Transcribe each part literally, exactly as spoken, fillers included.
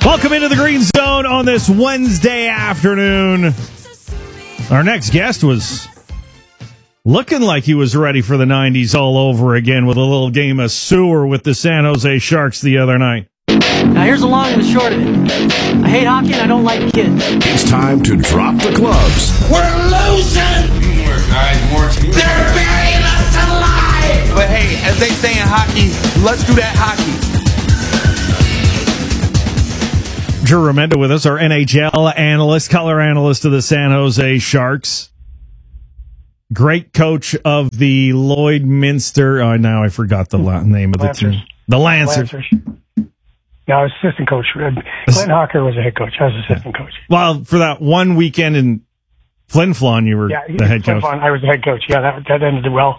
Welcome into the Green Zone on this Wednesday afternoon. Our next guest was looking like he was ready for the nineties all over again with a little game of sewer with the San Jose Sharks the other night. Now here's the long and the short of it. I hate hockey and I don't like kids. It's time to drop the gloves. We're losing! Teamwork, guys, more teamwork. They're burying us alive! But hey, as they say in hockey, let's do that hockey. Drew Remenda with us, our N H L analyst, color analyst of the San Jose Sharks. Great coach of the Lloydminster. Oh, now I forgot the la- name of the Lancers. team. The Lancers. Lancers. No, I was assistant coach. Glenn Hawker was the head coach. I was assistant coach. Well, for that one weekend in Flin Flon, you were Yeah, the head coach. Flin Flon, I was the head coach. Yeah, that that ended well.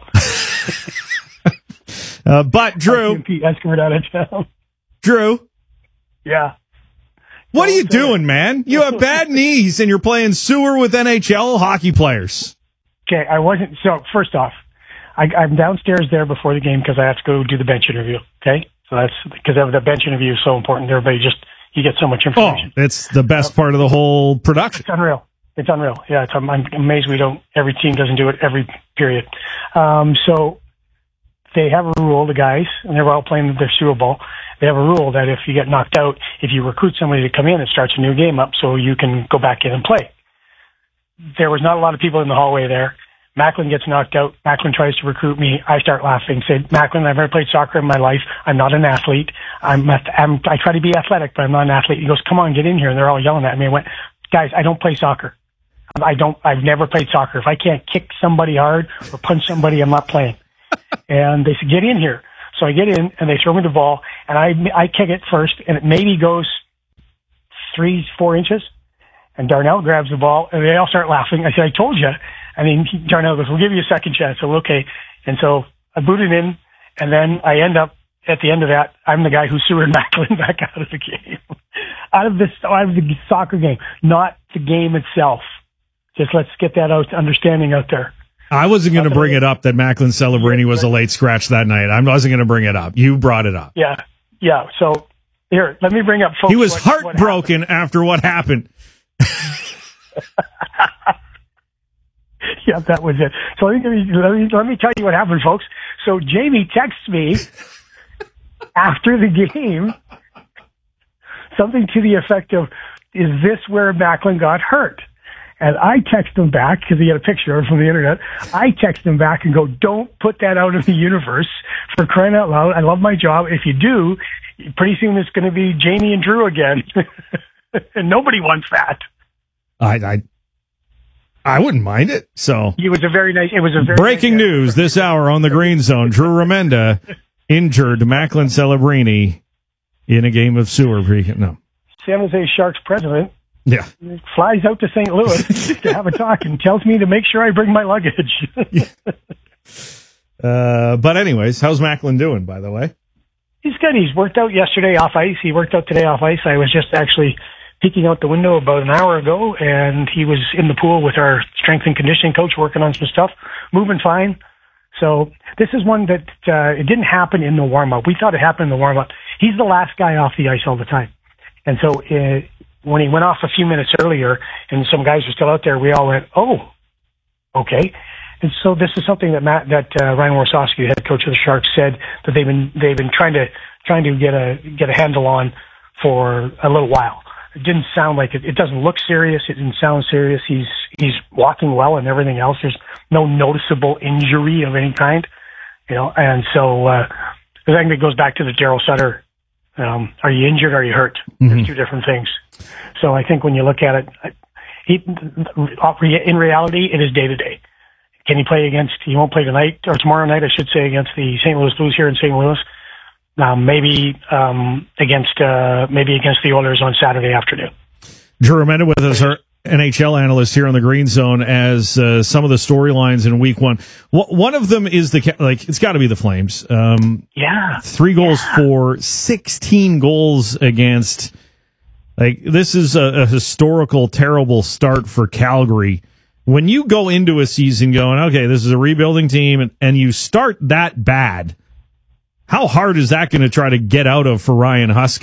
uh, but Drew, Pete Escobar out of town. Drew, yeah. what are you doing, man? You have bad knees and you're playing sewer with N H L hockey players. Okay, I wasn't. So first off, I, I'm downstairs there before the game because I have to go do the bench interview. Okay, so that's because the bench interview is so important. Everybody just you get so much Oh, information. it's the best part of the whole production. It's unreal. It's unreal. Yeah, it's, I'm, I'm amazed we don't. Every team doesn't do it every period. Um, so they have a rule, the guys, and they're all playing their Super Bowl. They have a rule that if you get knocked out, if you recruit somebody to come in, it starts a new game up, so you can go back in and play. There was not a lot of people in the hallway there. Macklin gets knocked out. Macklin tries to recruit me. I start laughing. Say, Macklin, I've never played soccer in my life. I'm not an athlete. I'm, I'm I try to be athletic, but I'm not an athlete. He goes, come on, get in here. And they're all yelling at me. I went, guys, I don't play soccer. I don't. I've never played soccer. If I can't kick somebody hard or punch somebody, I'm not playing. And they said, get in here. So I get in, and they throw me the ball, and I I kick it first, and it maybe goes three, four inches. And Darnell grabs the ball, and they all start laughing. I said, I told you. I mean, he, Darnell goes, we'll give you a second chance. So, okay. And so I booted in, and then I end up, at the end of that, I'm the guy who sewered Macklin back out of the game. out of this, out of the soccer game, not the game itself. Just let's get that out, understanding out there. I wasn't going to bring it up that Macklin Celebrini was a late scratch that night. I wasn't going to bring it up. You brought it up. Yeah. Yeah. So here, let me bring up folks. He was what, heartbroken what after what happened. Yeah, that was it. So let me, let me, let me tell you what happened, folks. So Jamie texts me after the game, something to the effect of, is this where Macklin got hurt? And I text him back, because he had a picture from the internet. I text him back and go, don't put that out in the universe, for crying out loud. I love my job. If you do, pretty soon it's going to be Jamie and Drew again. And nobody wants that. I, I I wouldn't mind it. So It was a very nice, it was a very breaking nice, news this hour on the Green Zone. Drew Remenda injured Macklin Celebrini in a game of sewer. No. San Jose Sharks president Yeah. flies out to Saint Louis to have a talk and tells me to make sure I bring my luggage. uh, but anyways, how's Macklin doing, by the way? He's good. He's worked out yesterday off ice. He worked out today off ice. I was just actually peeking out the window about an hour ago, and he was in the pool with our strength and conditioning coach working on some stuff, moving fine. So this is one that uh, it didn't happen in the warm-up. We thought it happened in the warm-up. He's the last guy off the ice all the time. And so uh, when he went off a few minutes earlier and some guys were still out there, we all went, oh, okay. And so this is something that Matt, that uh, Ryan Warsofsky, head coach of the Sharks, said that they've been they've been trying to trying to get a get a handle on for a little while. It didn't sound like it. It doesn't look serious. It didn't sound serious. He's he's walking well and everything else. There's no noticeable injury of any kind, you know. And so uh, I think it goes back to the Daryl Sutter. Um, are you injured? Or are you hurt? Mm-hmm. There's two different things. So I think when you look at it, he, in reality, it is day to day. Can he play against? He won't play tonight or tomorrow night, I should say, against the Saint Louis Blues here in Saint Louis. Um, maybe um, against uh, maybe against the Oilers on Saturday afternoon. Drew Remenda with us, our N H L analyst here on the Green Zone, as uh, some of the storylines in Week One. W- one of them is the like it's got to be the Flames. Um, yeah, three goals yeah. for sixteen goals against. Like this is a, a historical, terrible start for Calgary. When you go into a season going, okay, this is a rebuilding team, and, and you start that bad. How hard is that going to try to get out of for Ryan Huska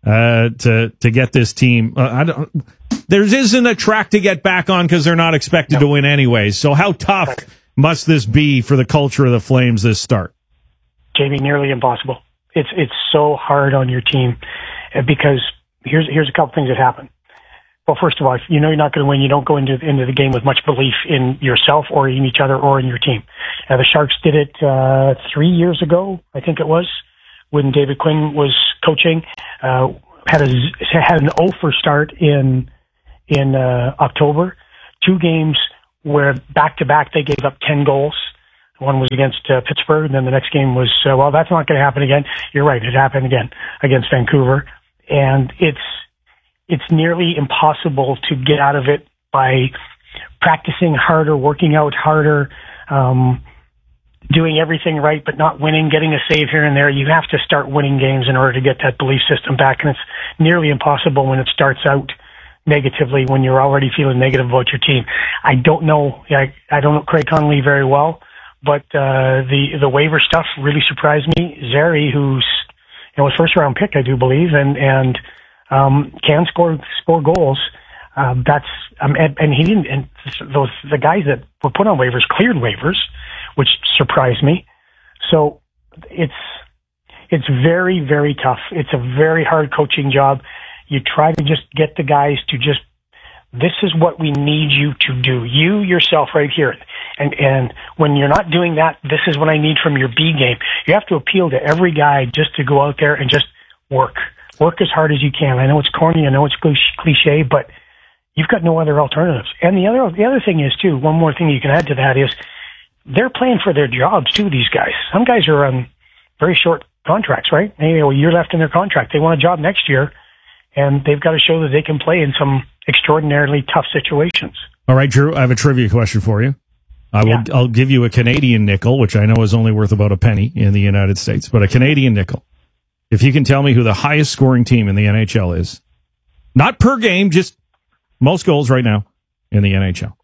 uh, to to get this team. Uh, I don't. There isn't a track to get back on because they're not expected no. to win anyways. So how tough must this be for the culture of the Flames this start? Jamie, nearly impossible. It's it's so hard on your team because here's here's a couple things that happen. Well, first of all, if you know you're not going to win, you don't go into into the game with much belief in yourself or in each other or in your team. Uh, the Sharks did it uh, three years ago, I think it was, when David Quinn was coaching. Uh, had a had an oh for start in in uh, October. Two games where back to back they gave up ten goals. One was against uh, Pittsburgh, and then the next game was uh, well, that's not going to happen again. You're right, it happened again against Vancouver, and it's. It's nearly impossible to get out of it by practicing harder, working out harder, um, doing everything right, but not winning, getting a save here and there. You have to start winning games in order to get that belief system back. And it's nearly impossible when it starts out negatively, when you're already feeling negative about your team. I don't know. I, I don't know Craig Connolly very well, but uh, the, the waiver stuff really surprised me. Zary, who's, you know, a first round pick, I do believe, and, and, Um, can score score goals. Um, that's um, and, and he didn't. And those the guys that were put on waivers cleared waivers, which surprised me. So it's it's very very tough. It's a very hard coaching job. You try to just get the guys to just this is what we need you to do. You yourself right here. And and when you're not doing that, this is what I need from your B game. You have to appeal to every guy just to go out there and just work. Work as hard as you can. I know it's corny. I know it's cliche, but you've got no other alternatives. And the other, the other thing is too, one more thing you can add to that is they're playing for their jobs too, these guys. Some guys are on very short contracts, right? They have a year left in their contract. They want a job next year, and they've got to show that they can play in some extraordinarily tough situations. All right, Drew, I have a trivia question for you. I will, yeah. I'll give you a Canadian nickel, which I know is only worth about a penny in the United States, but a Canadian nickel. If you can tell me who the highest scoring team in the N H L is, not per game, just most goals right now in the N H L.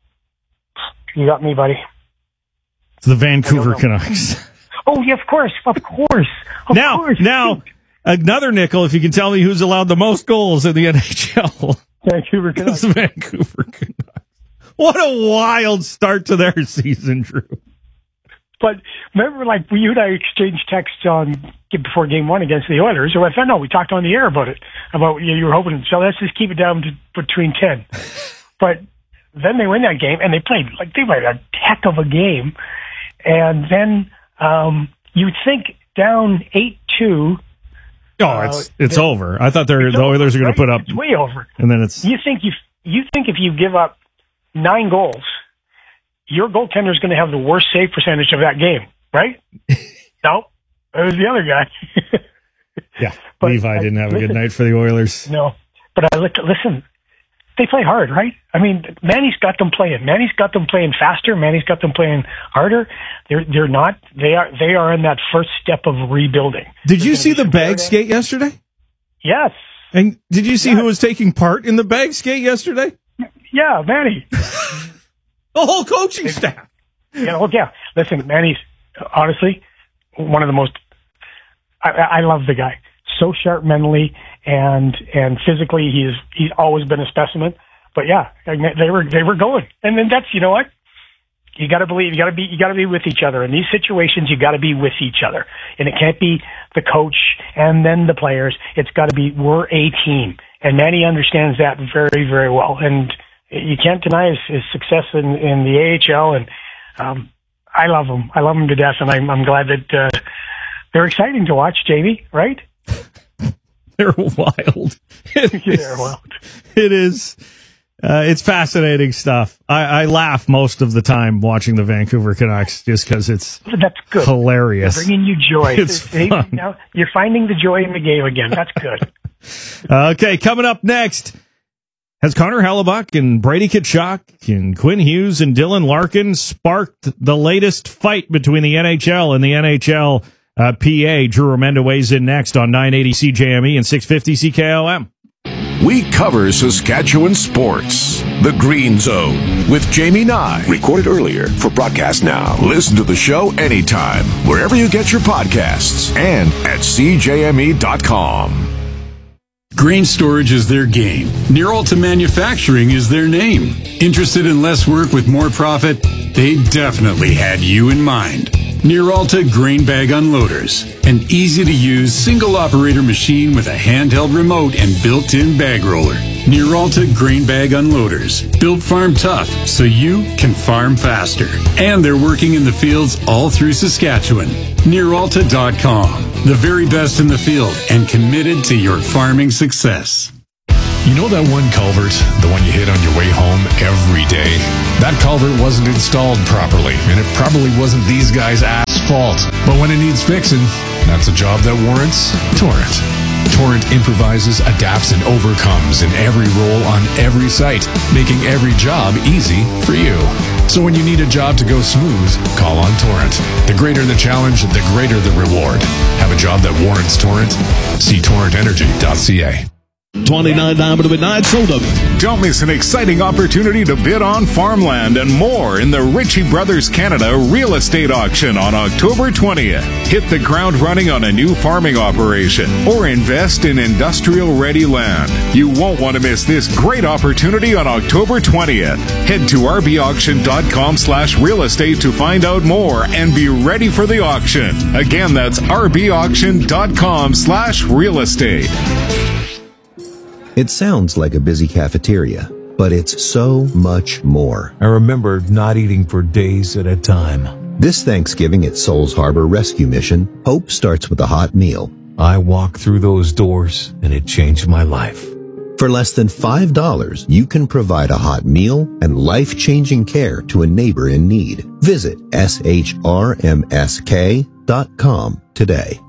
You got me, buddy. It's the Vancouver Canucks. Oh, yeah, of course, of course. Of now, course. now, another nickel if you can tell me who's allowed the most goals in the N H L. Vancouver Canucks. It's the Vancouver Canucks. What a wild start to their season, Drew. But remember, like, you and I exchanged texts on before game one against the Oilers, or I thought, no, we talked on the air about it, about, you know, you were hoping, so let's just keep it down to between ten. But then they win that game, and they played, like, they played a heck of a game. And then um, you'd think down eight two. Oh, it's uh, it's over. I thought they're, the Oilers over, are going right? to put up. It's way over. And then it's. You think, you, you think if you give up nine goals, your goaltender is going to have the worst save percentage of that game, right? No, it was the other guy. yeah, but Levi I, didn't have listen, a good night for the Oilers. No, but I look, listen, they play hard, right? I mean, Manny's got them playing. Manny's got them playing faster. Manny's got them playing harder. They're they're not. They are they are in that first step of rebuilding. Did you see the bag skate yesterday? Yes. And did you see yes. who was taking part in the bag skate yesterday? Yeah, Manny. The whole coaching staff. Yeah, well, yeah. Listen, Manny's honestly one of the most. I, I love the guy. So sharp mentally and and physically, he's he's always been a specimen. But yeah, they were they were going, and then that's you know what you got to believe. You got to be you got to be with each other in these situations. You got to be with each other, and it can't be the coach and then the players. It's got to be we're a team, and Manny understands that very very well. And you can't deny his, his success in, in the A H L, and um, I love him. I love him to death, and I'm, I'm glad that uh, they're exciting to watch, Jamie, right? They're wild. It yeah, is, they're wild. It is. Uh, it's fascinating stuff. I, I laugh most of the time watching the Vancouver Canucks just because it's That's good. hilarious. They're bringing you joy. It's fun. Now you're finding the joy in the game again. That's good. Okay, coming up next. Has Connor Hellebuck and Brady Tkachuk and Quinn Hughes and Dylan Larkin sparked the latest fight between the N H L and the N H L uh, P A? Drew Remenda weighs in next on nine eighty C J M E and six fifty C K O M. We cover Saskatchewan sports. The Green Zone with Jamie Nye. Recorded earlier for broadcast now. Listen to the show anytime, wherever you get your podcasts and at C J M E dot com. Grain storage is their game. Nearalta Manufacturing is their name. Interested in less work with more profit? They definitely had you in mind. Nearalta Grain Bag Unloaders. An easy-to-use, single-operator machine with a handheld remote and built-in bag roller. Nearalta Grain Bag Unloaders. Built farm tough so you can farm faster. And they're working in the fields all through Saskatchewan. Nearalta dot com. The very best in the field and committed to your farming success. You know that one culvert, the one you hit on your way home every day? That culvert wasn't installed properly, and it probably wasn't these guys' ass fault. But when it needs fixing, that's a job that warrants Torrent. Torrent improvises, adapts, and overcomes in every role on every site, making every job easy for you. So when you need a job to go smooth, call on Torrent. The greater the challenge, the greater the reward. Have a job that warrants Torrent? See torrent energy dot c a. twenty-nine Diamond Midnight Soda. Don't miss an exciting opportunity to bid on farmland and more in the Ritchie Brothers Canada Real Estate Auction on October twentieth. Hit the ground running on a new farming operation or invest in industrial-ready land. You won't want to miss this great opportunity on October twentieth. Head to r b auction dot com slash real estate to find out more and be ready for the auction. Again, that's r b auction dot com slash real estate. It sounds like a busy cafeteria, but it's so much more. I remember not eating for days at a time. This Thanksgiving at Souls Harbor Rescue Mission, hope starts with a hot meal. I walked through those doors, and it changed my life. For less than five dollars, you can provide a hot meal and life-changing care to a neighbor in need. Visit s h r m s k dot com today.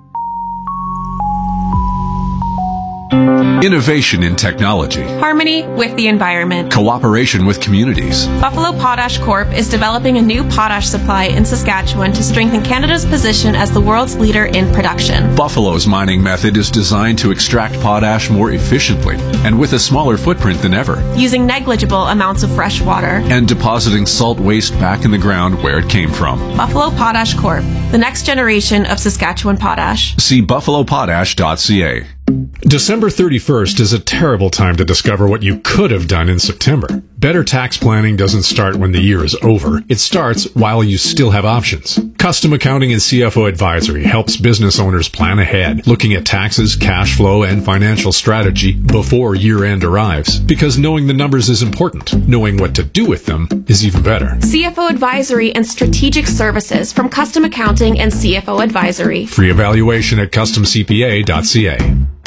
Innovation in technology. Harmony with the environment. Cooperation with communities. Buffalo Potash Corp is developing a new potash supply in Saskatchewan to strengthen Canada's position as the world's leader in production. Buffalo's mining method is designed to extract potash more efficiently and with a smaller footprint than ever. Using negligible amounts of fresh water. And depositing salt waste back in the ground where it came from. Buffalo Potash Corp, the next generation of Saskatchewan potash. See buffalo potash dot c a. December thirty-first is a terrible time to discover what you could have done in September. Better tax planning doesn't start when the year is over. It starts while you still have options. Custom Accounting and C F O Advisory helps business owners plan ahead, looking at taxes, cash flow, and financial strategy before year-end arrives. Because knowing the numbers is important. Knowing what to do with them is even better. C F O Advisory and Strategic Services from Custom Accounting and C F O Advisory. Free evaluation at custom c p a dot c a.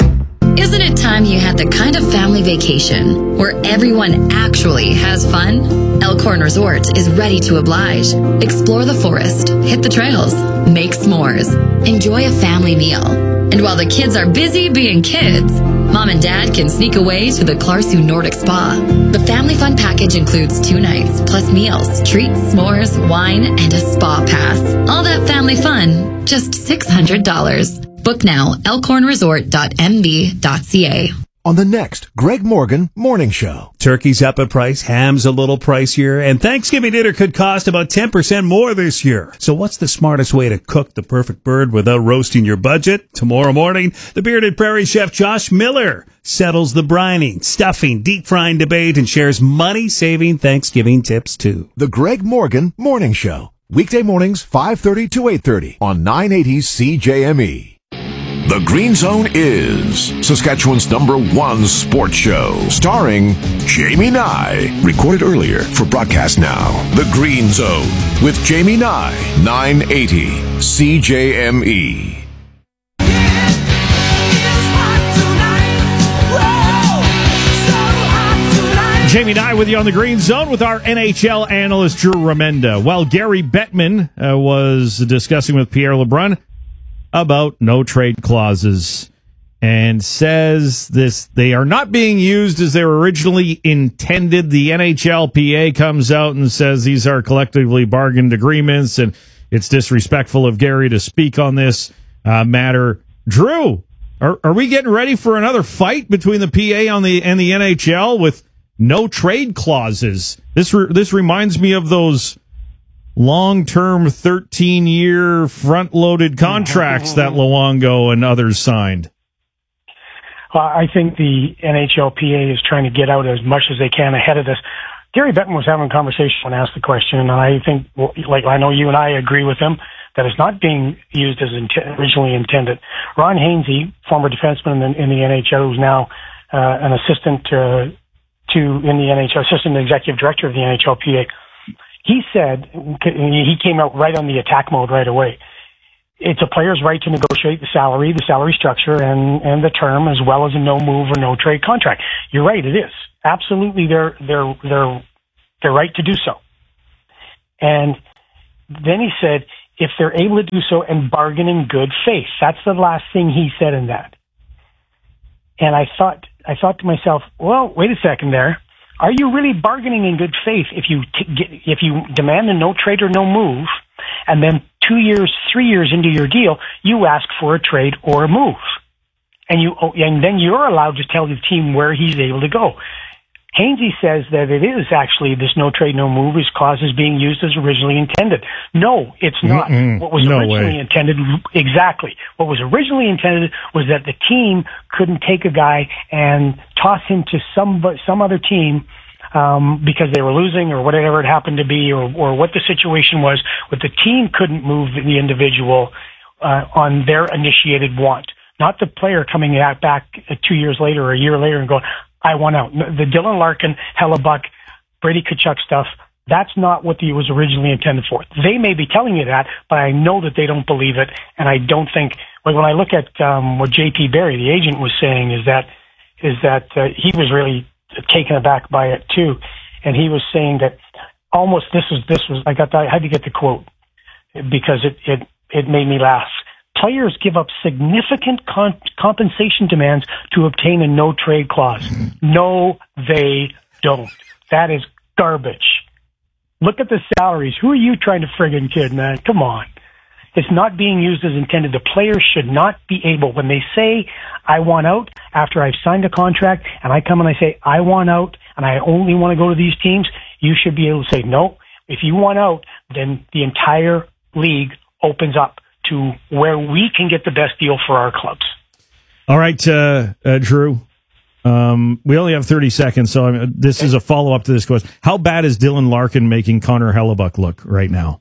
Isn't it time you had the kind of family vacation where everyone actually has fun? Elkhorn Resort is ready to oblige. Explore the forest, hit the trails, make s'mores, enjoy a family meal. And while the kids are busy being kids, Mom and Dad can sneak away to the Clarsu Nordic Spa. The Family Fun Package includes two nights, plus meals, treats, s'mores, wine, and a spa pass. All that family fun, just six hundred dollars. Book now, elkhorn resort dot m b dot c a. On the next Greg Morgan Morning Show. Turkey's up a price, ham's a little pricier, and Thanksgiving dinner could cost about ten percent more this year. So what's the smartest way to cook the perfect bird without roasting your budget? Tomorrow morning, the bearded prairie chef Josh Miller settles the brining, stuffing, deep frying debate and shares money-saving Thanksgiving tips too. The Greg Morgan Morning Show. Weekday mornings, five thirty to eight thirty on nine eighty C J M E. The Green Zone is Saskatchewan's number one sports show, starring Jamie Nye. Recorded earlier for broadcast now. The Green Zone with Jamie Nye, nine eighty C J M E. Jamie Nye with you on the Green Zone with our N H L analyst Drew Remenda. Well, Gary Bettman uh, was discussing with Pierre LeBrun about no trade clauses and says this they are not being used as they were originally intended. The N H L P A comes out and says these are collectively bargained agreements and it's disrespectful of Gary to speak on this uh, matter. Drew, are, are we getting ready for another fight between the P A on the and the N H L with no trade clauses? This re- this reminds me of those long-term thirteen-year front-loaded contracts that Luongo and others signed. Well, I think the N H L P A is trying to get out as much as they can ahead of this. Gary Bettman was having a conversation when asked the question, and I think, like, I know you and I agree with him, that it's not being used as int- originally intended. Ron Hainsey, former defenseman in, in the N H L, who's now uh, an assistant uh, to in the N H L, assistant executive director of the N H L P A, he said, he came out right on the attack mode right away. It's a player's right to negotiate the salary, the salary structure, and, and the term, as well as a no move or no trade contract. You're right, it is. Absolutely their, their, their, their right to do so. And then he said, if they're able to do so and bargain in good faith. That's the last thing he said in that. And I thought, I thought to myself, well, wait a second there. Are you really bargaining in good faith if you t- get, if you demand a no trade or no move, and then two years, three years into your deal, you ask for a trade or a move, and you and then you're allowed to tell the team where he's able to go? Hainsey says that it is actually this no trade, no move is clause is being used as originally intended. No, it's not. Mm-mm, what was no originally way. intended, exactly. What was originally intended was that the team couldn't take a guy and toss him to some some other team um, because they were losing or whatever it happened to be, or, or what the situation was. But the team couldn't move the individual uh, on their initiated want, not the player coming out back two years later or a year later and going, I want out. The Dylan Larkin, Hellebuck, Brady Tkachuk stuff, that's not what it was originally intended for. They may be telling you that, but I know that they don't believe it, and I don't think, like when I look at um, what J P Barry, the agent, was saying, is that is that uh, he was really taken aback by it too, and he was saying that almost this was this was I got the, I had to get the quote because it it it made me laugh. Players give up significant con- compensation demands to obtain a no-trade clause. No, they don't. That is garbage. Look at the salaries. Who are you trying to friggin' kid, man? Come on. It's not being used as intended. The players should not be able, when they say, I want out, after I've signed a contract, and I come and I say, I want out, and I only want to go to these teams, you should be able to say, no, if you want out, then the entire league opens up to where we can get the best deal for our clubs. All right, uh, uh, Drew. Um, we only have thirty seconds, so I mean, this is a follow-up to this question. How bad is Dylan Larkin making Connor Hellebuck look right now?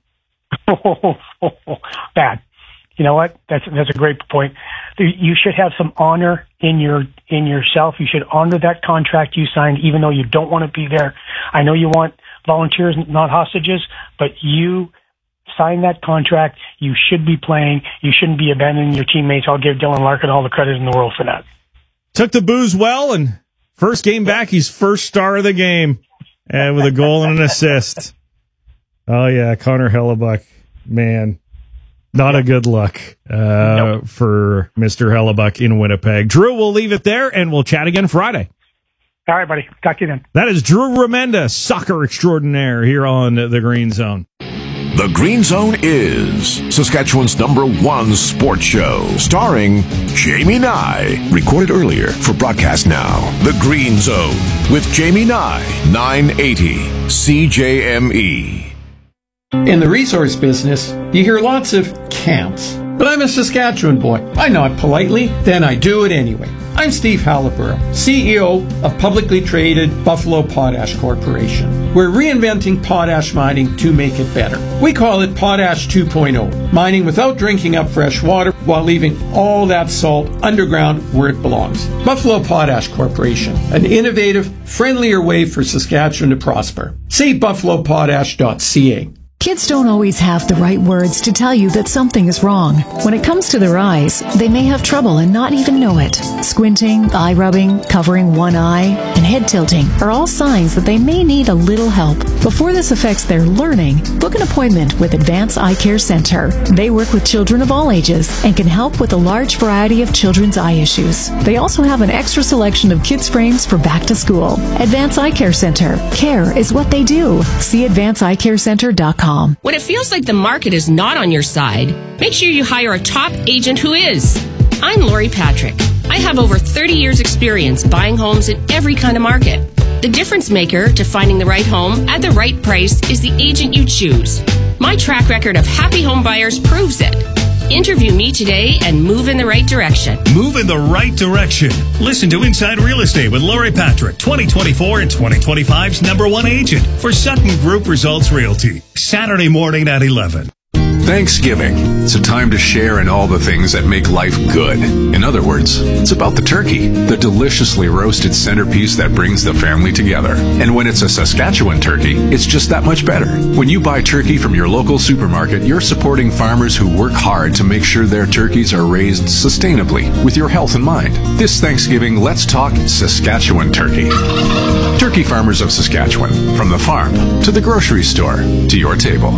Bad. You know what? That's that's a great point. You should have some honor in your in yourself. You should honor that contract you signed, even though you don't want to be there. I know you want volunteers, not hostages, but you sign that contract. You should be playing. You shouldn't be abandoning your teammates. I'll give Dylan Larkin all the credit in the world for that. Took the booze well, and first game back, he's first star of the game, and with a goal and an assist. Oh yeah, Connor Hellebuck, man, not a good look uh, nope. for Mister Hellebuck in Winnipeg. Drew, we'll leave it there, and we'll chat again Friday. All right, buddy. Talk to you then. That is Drew Remenda, soccer extraordinaire, here on the Green Zone. The Green Zone is Saskatchewan's number one sports show, starring Jamie Nye. Recorded earlier for broadcast now. The Green Zone with Jamie Nye, nine eighty C J M E. In the resource business, you hear lots of can'ts. But I'm a Saskatchewan boy. I nod politely, then I do it anyway. I'm Steve Halliburton, C E O of publicly traded Buffalo Potash Corporation. We're reinventing potash mining to make it better. We call it Potash two point oh, mining without drinking up fresh water while leaving all that salt underground where it belongs. Buffalo Potash Corporation, an innovative, friendlier way for Saskatchewan to prosper. See buffalo potash dot c a. Kids don't always have the right words to tell you that something is wrong. When it comes to their eyes, they may have trouble and not even know it. Squinting, eye rubbing, covering one eye, and head tilting are all signs that they may need a little help. Before this affects their learning, book an appointment with Advance Eye Care Center. They work with children of all ages and can help with a large variety of children's eye issues. They also have an extra selection of kids' frames for back to school. Advance Eye Care Center. Care is what they do. See advance eye care center dot com. When it feels like the market is not on your side, make sure you hire a top agent who is. I'm Lori Patrick. I have over thirty years experience buying homes in every kind of market. The difference maker to finding the right home at the right price is the agent you choose. My track record of happy home buyers proves it. Interview me today and move in the right direction. Move in the right direction. Listen to Inside Real Estate with Lori Patrick, twenty twenty-four and twenty twenty-five's number one agent for Sutton Group Results Realty. Saturday morning at eleven. Thanksgiving. It's a time to share in all the things that make life good. In other words, it's about the turkey, the deliciously roasted centerpiece that brings the family together. And when it's a Saskatchewan turkey, it's just that much better. When you buy turkey from your local supermarket, you're supporting farmers who work hard to make sure their turkeys are raised sustainably with your health in mind. This Thanksgiving, let's talk Saskatchewan turkey. Turkey farmers of Saskatchewan, from the farm to the grocery store to your table.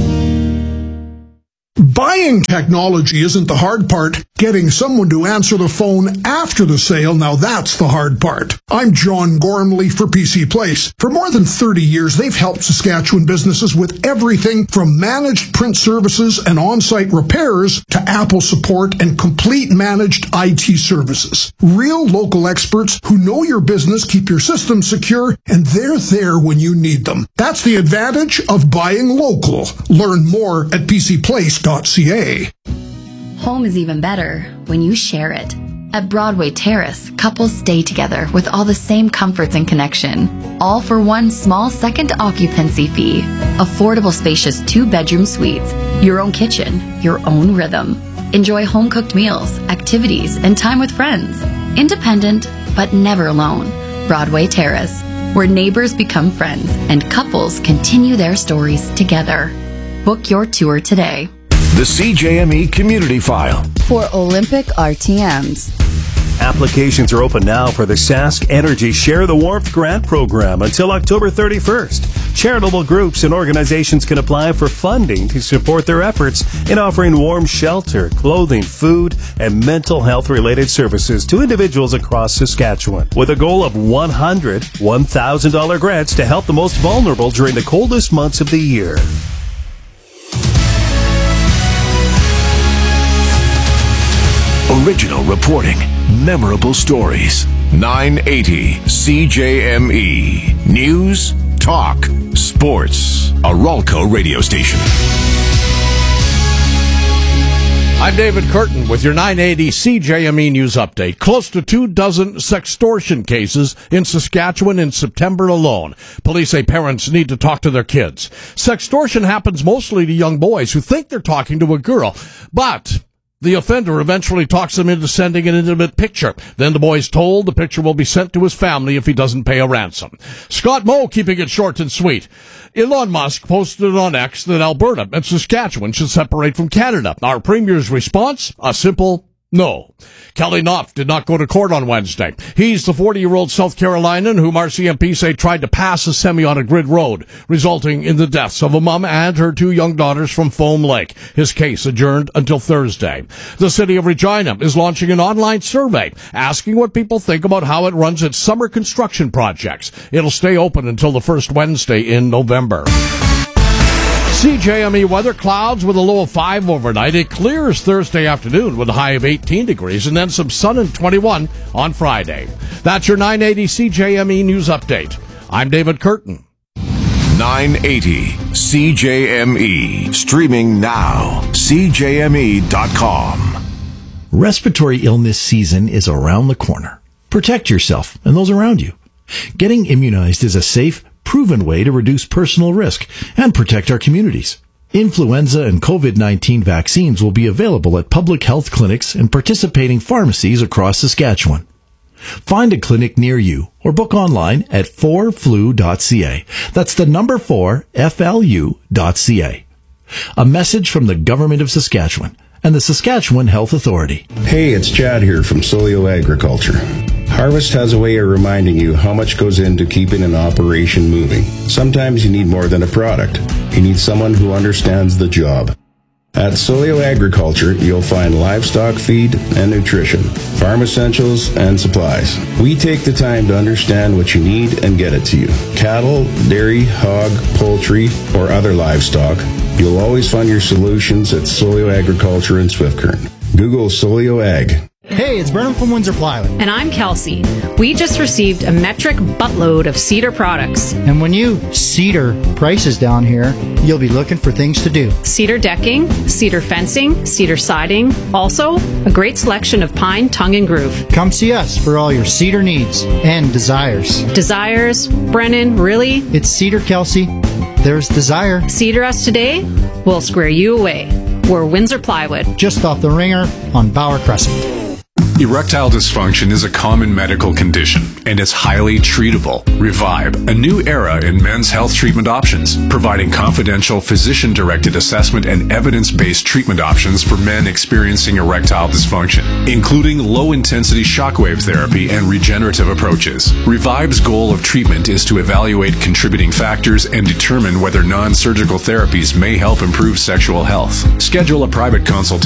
Buying technology isn't the hard part. Getting someone to answer the phone after the sale, now that's the hard part. I'm John Gormley for P C Place. For more than thirty years, they've helped Saskatchewan businesses with everything from managed print services and on-site repairs to Apple support and complete managed I T services. Real local experts who know your business, keep your systems secure, and they're there when you need them. That's the advantage of buying local. Learn more at p c place dot c a. Home is even better when you share it. At Broadway Terrace, couples stay together with all the same comforts and connection, all for one small second occupancy fee. Affordable, spacious two-bedroom suites, your own kitchen, your own rhythm. Enjoy home-cooked meals, activities, and time with friends. Independent, but never alone. Broadway Terrace, where neighbors become friends and couples continue their stories together. Book your tour today. The C J M E Community File for Olympic R T Ms. Applications are open now for the Sask Energy Share the Warmth Grant Program until October thirty-first. Charitable groups and organizations can apply for funding to support their efforts in offering warm shelter, clothing, food, and mental health-related services to individuals across Saskatchewan, with a goal of one hundred one thousand dollars grants to help the most vulnerable during the coldest months of the year. Original reporting, memorable stories. nine eighty C J M E. News, talk, sports. A Ralco radio station. I'm David Curtin with your nine eighty C J M E News Update. Close to two dozen sextortion cases in Saskatchewan in September alone. Police say parents need to talk to their kids. Sextortion happens mostly to young boys who think they're talking to a girl, but the offender eventually talks them into sending an intimate picture. Then the boy is told the picture will be sent to his family if he doesn't pay a ransom. Scott Moe keeping it short and sweet. Elon Musk posted on X that Alberta and Saskatchewan should separate from Canada. Our premier's response? A simple no. Kelly Knopf did not go to court on Wednesday. He's the forty-year-old South Carolinian whom R C M P say tried to pass a semi on a grid road, resulting in the deaths of a mom and her two young daughters from Foam Lake. His case adjourned until Thursday. The city of Regina is launching an online survey asking what people think about how it runs its summer construction projects. It'll stay open until the first Wednesday in November. C J M E weather, clouds with a low of five overnight. It clears Thursday afternoon with a high of eighteen degrees and then some sun and twenty-one on Friday. That's your nine eighty C J M E News Update. I'm David Curtin. nine eighty C J M E. Streaming now. C J M E dot com. Respiratory illness season is around the corner. Protect yourself and those around you. Getting immunized is a safe, proven way to reduce personal risk and protect our communities. Influenza and covid nineteen vaccines will be available at public health clinics and participating pharmacies across Saskatchewan. Find a clinic near you or book online at four flu dot c a. That's the number four, F L U dot C A. A message from the Government of Saskatchewan and the Saskatchewan Health Authority. Hey, it's Chad here from Solio Agriculture. Harvest has a way of reminding you how much goes into keeping an operation moving. Sometimes you need more than a product. You need someone who understands the job. At Solio Agriculture, you'll find livestock feed and nutrition, farm essentials, and supplies. We take the time to understand what you need and get it to you. Cattle, dairy, hog, poultry, or other livestock, you'll always find your solutions at Solio Agriculture in Swift Current. Google Solio Ag. Hey, it's Brennan from Windsor Plywood. And I'm Kelsey. We just received a metric buttload of Cedar products. And when you Cedar prices down here, you'll be looking for things to do. Cedar decking, cedar fencing, cedar siding. Also, a great selection of pine, tongue, and groove. Come see us for all your cedar needs and desires. Desires? Brennan, really? It's Cedar, Kelsey. There's desire. Cedar us today, we'll square you away. We're Windsor Plywood. Just off the ringer on Bauer Crescent. Erectile dysfunction is a common medical condition and is highly treatable. Revive, a new era in men's health treatment options, providing confidential physician-directed assessment and evidence-based treatment options for men experiencing erectile dysfunction, including low-intensity shockwave therapy and regenerative approaches. Revive's goal of treatment is to evaluate contributing factors and determine whether non-surgical therapies may help improve sexual health. Schedule a private consultation